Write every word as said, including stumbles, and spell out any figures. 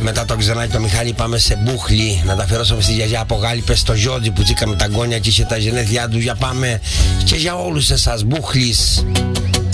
μετά το ξενάκι το Μιχάλη πάμε σε Μπούχλι να τα αφιερώσουμε στη γιαγιά από Γάλλη. Πες στο Γιώργη που τσίκαμε τα γόνια και είχε τα γενέθλιά του. Για πάμε και για όλους εσάς Μπούχλις.